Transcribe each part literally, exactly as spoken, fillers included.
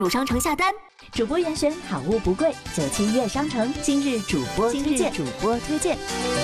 入商城下单， 主播严选好物不贵，九七月商城今日主播推荐，主播推荐。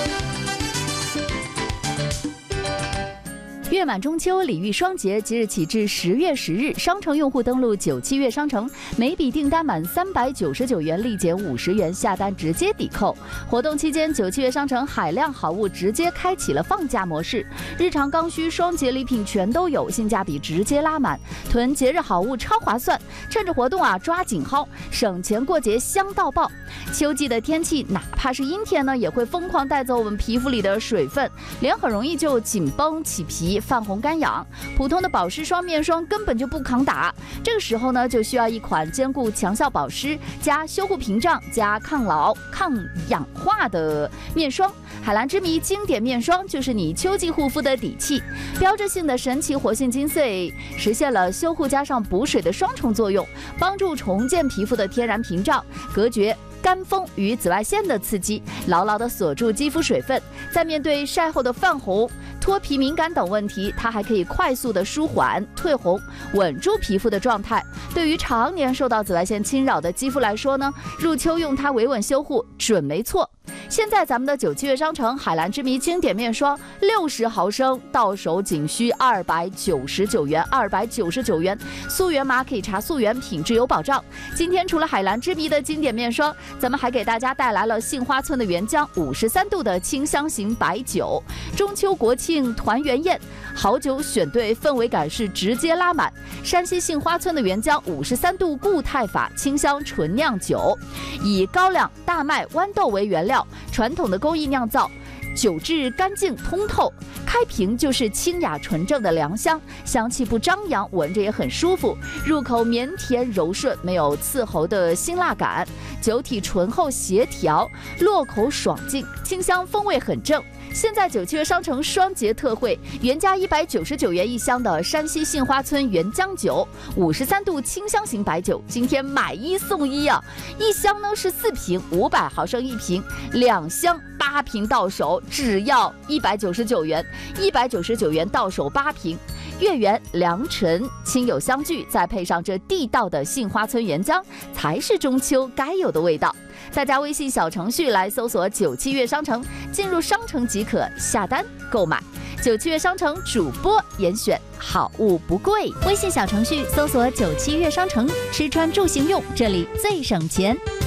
月满中秋，礼遇双节，即日起至十月十日，商城用户登录九七月商城，每笔订单满三百九十九元立减五十元，下单直接抵扣。活动期间，九七月商城海量好物直接开启了放价模式，日常刚需、双节礼品全都有，性价比直接拉满，囤节日好物超划算。趁着活动啊，抓紧薅，省钱过节香到爆。秋季的天气，哪怕是阴天呢，也会疯狂带走我们皮肤里的水分，脸很容易就紧绷起皮。泛红干痒，普通的保湿霜、面霜根本就不抗打。这个时候呢，就需要一款兼顾强效保湿、加修护屏障、加抗老、抗氧化的面霜。海蓝之谜经典面霜就是你秋季护肤的底气，标志性的神奇活性精粹，实现了修护加上补水的双重作用，帮助重建皮肤的天然屏障，隔绝干风与紫外线的刺激，牢牢地锁住肌肤水分。在面对晒后的泛红、脱皮敏感等问题，它还可以快速的舒缓、退红、稳住皮肤的状态。对于常年受到紫外线侵扰的肌肤来说呢，入秋用它维稳修护准没错。现在咱们的九七月商城海蓝之谜经典面霜六十毫升到手仅需二百九十九元，二百九十九元，溯源码可以查溯源，品质有保障。今天除了海蓝之谜的经典面霜，咱们还给大家带来了杏花村的原浆五十三度的清香型白酒。中秋国庆团圆宴，好酒选对，氛围感是直接拉满。山西杏花村的原浆五十三度固态法清香纯酿酒，以高粱、大麦、豌豆为原料，传统的工艺酿造，酒质干净通透，开瓶就是清雅纯正的良香，香气不张扬，闻着也很舒服，入口绵甜柔顺，没有刺喉的辛辣感，酒体醇厚协调，落口爽净，清香风味很正。现在九七月商城双节特惠，原价一百九十九元一箱的山西杏花村原浆酒五十三度清香型白酒，今天买一送一啊！一箱呢是四瓶，五百毫升一瓶，两箱八瓶到手，只要一百九十九元，一百九十九元到手八瓶。月圆良辰，亲友相聚，再配上这地道的杏花村原浆，才是中秋该有的味道。大家微信小程序来搜索九七月商城，进入商城即可下单购买。九七月商城主播严选，好物不贵。微信小程序搜索九七月商城，吃穿住行用，这里最省钱。